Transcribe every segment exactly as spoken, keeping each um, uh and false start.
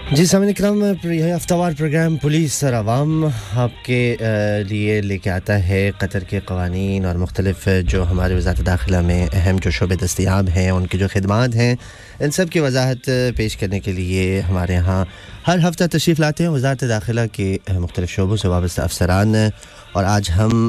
जी सामने करम यह हफ्तावार प्रोग्राम पुलिस और आवाम आपके लिए लेके आता है कतर के क़वानीन और मुख्तलिफ जो हमारे वज़ारत दाखिला में अहम जो शोबे दस्तयाब हैं उनकी जो खिदमात हैं इन सब की वजाहत पेश करने के लिए हमारे यहाँ हर हफ्ता तशरीफ़ लाते हैं वज़ारत दाखिला के मुख्तलिफ शोबों से वाबस्ता अफसरान और आज हम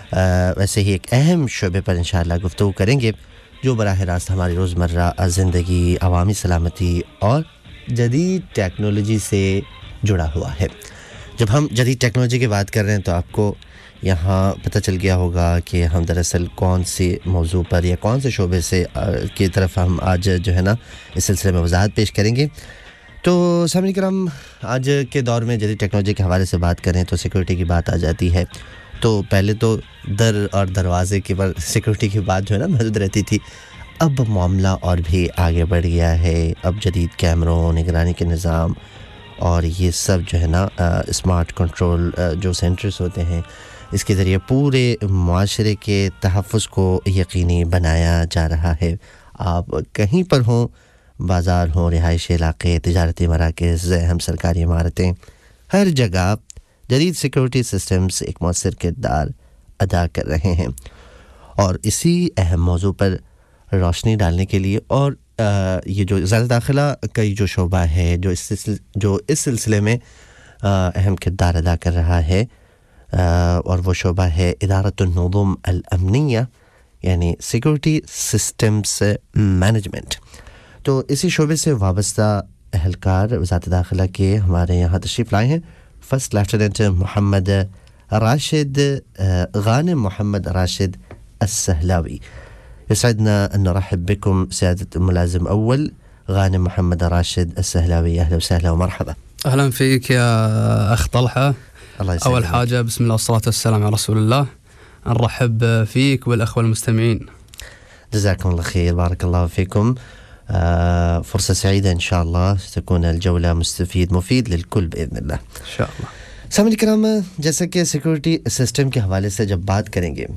वैसे ही एक अहम शोबे पर इंशाअल्लाह गुफ्तगू करेंगे जो बराह रास्त हमारी रोज़मर्रा ज़िंदगी अवामी सलामती और जदीद टेक्नोलॉजी से जुड़ा हुआ है। जब हम जदीद टेक्नोलॉजी की बात कर रहे हैं तो आपको यहाँ पता चल गया होगा कि हम दरअसल कौन से मौजू पर या कौन से शोबे से की तरफ हम आज जो है ना इस सिलसिले में वजाहत पेश करेंगे। तो सामने करम आज के दौर में जदीद टेक्नोलॉजी के हवाले से बात करें तो सिक्योरिटी की बात आ जाती है। तो पहले तो दर और दरवाजे के पर सिक्योरिटी की बात जो है ना मौजूद रहती थी, अब मामला और भी आगे बढ़ गया है। अब जदीद कैमरों निगरानी के निज़ाम और ये सब जो है ना स्मार्ट कंट्रोल जो सेंटर्स होते हैं इसके ज़रिए पूरे माशरे के तहफ़्फ़ुज़ को यकीनी बनाया जा रहा है। आप कहीं पर हों, बाज़ार हों, रिहायशी इलाके, तिजारती मराकज़, अहम सरकारी इमारतें, हर जगह जदीद सिक्योरिटी सिस्टम्स एक मौसर किरदार अदा कर रहे हैं। और इसी अहम मौजू पर रोशनी डालने के लिए और आ, ये जो वज़ारत दाखिला का जो शोबा है जो इस जो इस सिलसिले में आ, अहम किरदार अदा कर रहा है आ, और वो शोबा है इदारतुन-नुज़ूम अल-अमनिया यानी सिक्योरिटी सिस्टम्स मैनेजमेंट। तो इसी शोबे से वाबस्ता अहलकार वज़ारत दाखिला के हमारे यहाँ तशरीफ़ लाए हैं फर्स्ट लेफ्टिनेंट मोहम्मद राशिद गानिम मोहम्मद राशिद السهلاوي। يسعدنا أن نرحب بكم سيادة الملازم أول غانم محمد راشد السهلاوي. أهلا وسهلا ومرحبا. أهلا فيك يا أخ طلحة. الله يسعدك. أول حاجة بسم الله والصلاة والسلام على رسول الله، نرحب فيك والأخوة المستمعين. جزاكم الله خير، بارك الله فيكم. آه فرصة سعيدة إن شاء الله تكون الجولة مستفيد مفيد للكل بإذن الله إن شاء الله. سامعین کرام جیسا کہ سیکورٹی سسٹم کے حوالے سے جب بات کریں گے